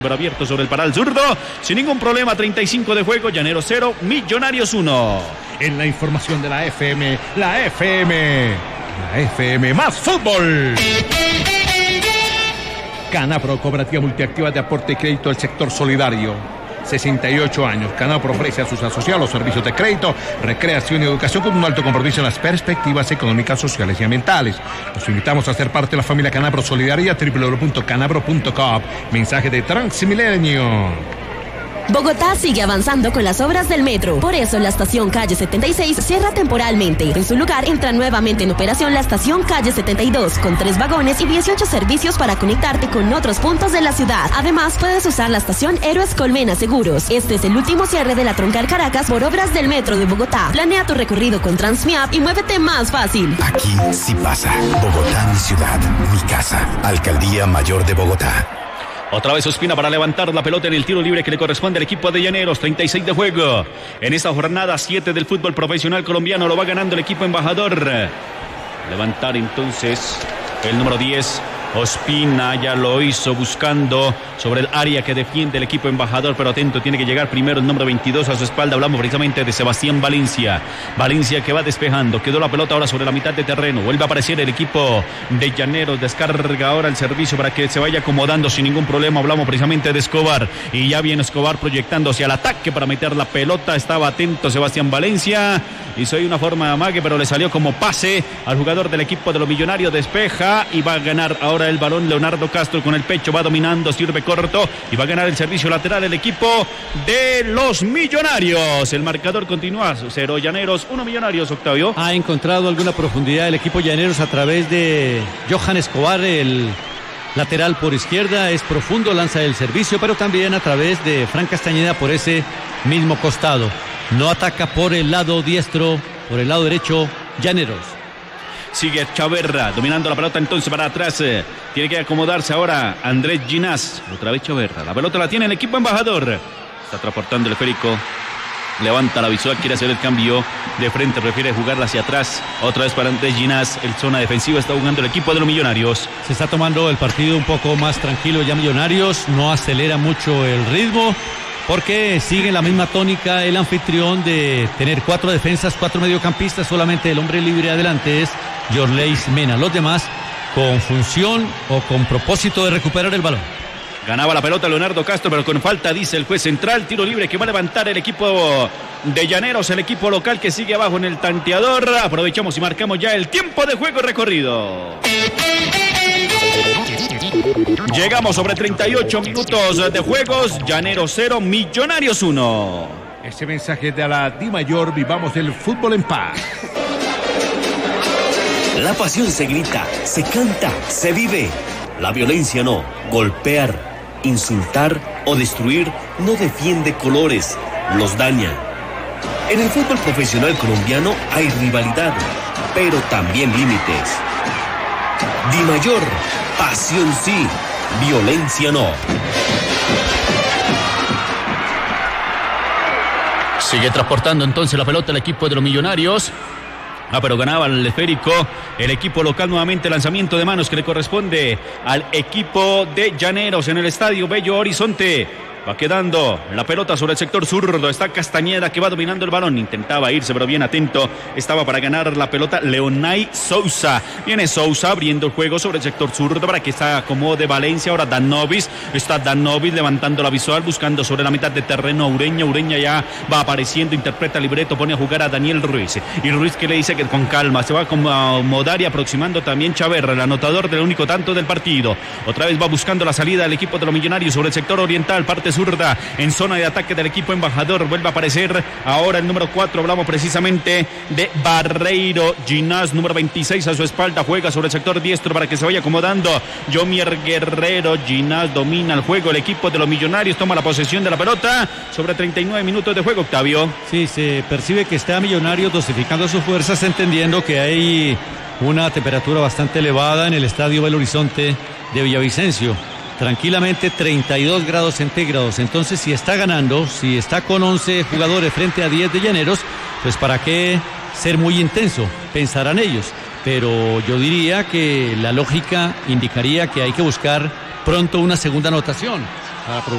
Pero abierto sobre el paral zurdo, sin ningún problema, 35 de juego, Llaneros 0, Millonarios 1. En la información de la FM más fútbol. Canapro, cooperativa multiactiva de aporte y crédito del sector solidario. 68 años. Canapro ofrece a sus asociados servicios de crédito, recreación y educación con un alto compromiso en las perspectivas económicas, sociales y ambientales. Los invitamos a ser parte de la familia Canapro Solidaria, www.canapro.com. Mensaje de Transmilenio. Bogotá sigue avanzando con las obras del metro. Por eso la estación Calle 76 cierra temporalmente. En su lugar entra nuevamente en operación la estación Calle 72, con 3 vagones y 18 servicios para conectarte con otros puntos de la ciudad. Además, puedes usar la estación Héroes Colmena Seguros. Este es el último cierre de la Troncal Caracas por obras del metro de Bogotá. Planea tu recorrido con Transmiap y muévete más fácil. Aquí sí pasa. Bogotá, mi ciudad, mi casa. Alcaldía Mayor de Bogotá. Otra vez Ospina para levantar la pelota en el tiro libre que le corresponde al equipo de Llaneros, 36 de juego. En esta jornada 7 del fútbol profesional colombiano lo va ganando el equipo embajador. Levantar entonces el número 10. Ospina ya lo hizo buscando sobre el área que defiende el equipo embajador, pero atento, tiene que llegar primero el número 22 a su espalda. Hablamos precisamente de Sebastián Valencia. Valencia que va despejando, quedó la pelota ahora sobre la mitad de terreno. Vuelve a aparecer el equipo de Llaneros, descarga ahora el servicio para que se vaya acomodando sin ningún problema. Hablamos precisamente de Escobar y ya viene Escobar proyectándose al ataque para meter la pelota. Estaba atento Sebastián Valencia, hizo ahí una forma de amague, pero le salió como pase al jugador del equipo de los Millonarios. Despeja y va a ganar ahora el balón Leonardo Castro con el pecho, va dominando, sirve corto y va a ganar el servicio lateral el equipo de los Millonarios. El marcador continúa, 0 Llaneros, 1 Millonarios. Octavio. Ha encontrado alguna profundidad el equipo Llaneros a través de Johan Escobar, el lateral por izquierda, es profundo, lanza el servicio, pero también a través de Fran Castañeda por ese mismo costado. No ataca por el lado diestro, por el lado derecho Llaneros. Sigue Chaverra, dominando la pelota entonces para atrás. Tiene que acomodarse ahora Andrés Ginás. Otra vez Chaverra. La pelota la tiene el equipo embajador. Está transportando el esférico. Levanta la visual, quiere hacer el cambio de frente, prefiere jugarla hacia atrás. Otra vez para Andrés Ginás. En zona defensiva está jugando el equipo de los Millonarios. Se está tomando el partido un poco más tranquilo ya Millonarios. No acelera mucho el ritmo, porque sigue la misma tónica el anfitrión de tener 4 defensas, 4 mediocampistas. Solamente el hombre libre adelante es Yorleis Mena. Los demás con función o con propósito de recuperar el balón. Ganaba la pelota Leonardo Castro, pero con falta, dice el juez central. Tiro libre que va a levantar el equipo de Llaneros, el equipo local que sigue abajo en el tanteador. Aprovechamos y marcamos ya el tiempo de juego recorrido. Llegamos sobre 38 minutos de juegos. Llaneros 0, Millonarios 1. Ese mensaje de la Di Mayor, vivamos el fútbol en paz. La pasión se grita, se canta, se vive. La violencia no. Golpear, insultar o destruir no defiende colores, los daña. En el fútbol profesional colombiano hay rivalidad, pero también límites. Di Mayor, pasión sí, violencia no. Sigue transportando entonces la pelota el equipo de los Millonarios. Pero ganaba el esférico el equipo local. Nuevamente lanzamiento de manos que le corresponde al equipo de Llaneros en el estadio Bello Horizonte. Va quedando la pelota sobre el sector zurdo. Está Castañeda que va dominando el balón. Intentaba irse, pero bien atento. Estaba para ganar la pelota Leonay Sousa. Viene Sousa abriendo el juego sobre el sector zurdo para que se acomode Valencia. Ahora Danovis. Está Danovis levantando la visual, buscando sobre la mitad de terreno a Ureña. Ureña ya va apareciendo, interpreta el libreto, pone a jugar a Daniel Ruiz. Y Ruiz que le dice que con calma se va a acomodar y aproximando también Chaverra, el anotador del único tanto del partido. Otra vez va buscando la salida del equipo de los Millonarios sobre el sector oriental, parte zurda en zona de ataque del equipo embajador. Vuelve a aparecer ahora el número 4. Hablamos precisamente de Barreiro. Ginás, número 26 a su espalda, juega sobre el sector diestro para que se vaya acomodando Yomier Guerrero. Ginás domina el juego, el equipo de los Millonarios toma la posesión de la pelota sobre 39 minutos de juego. Octavio. Sí, se percibe que está Millonarios dosificando sus fuerzas, entendiendo que hay una temperatura bastante elevada en el estadio Belo Horizonte de Villavicencio. Tranquilamente 32 grados centígrados. Entonces, si está ganando, si está con 11 jugadores frente a 10 de Llaneros, pues para qué ser muy intenso, pensarán ellos. Pero yo diría que la lógica indicaría que hay que buscar pronto una segunda anotación. para